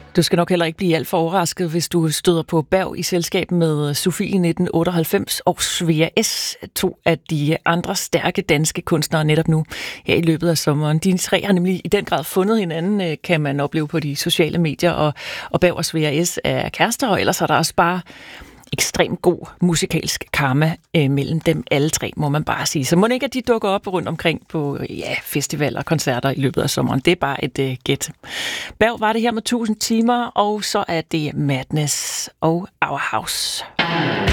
Du skal nok heller ikke blive alt for overrasket, hvis du støder på Berg i selskab med Sofie 1998 og Svea S, to af de andre stærke danske kunstnere netop nu her i løbet af sommeren. De tre har nemlig i den grad fundet hinanden, kan man opleve på de sociale medier, og Berg og Svea S er kærester, og ellers er der også bare ekstremt god musikalsk karma mellem dem alle tre, må man bare sige. Så må det ikke, at de dukker op rundt omkring på festivaler og koncerter i løbet af sommeren. Det er bare et gæt. Berg var det her med 1000 timer, og så er det Madness og Our House.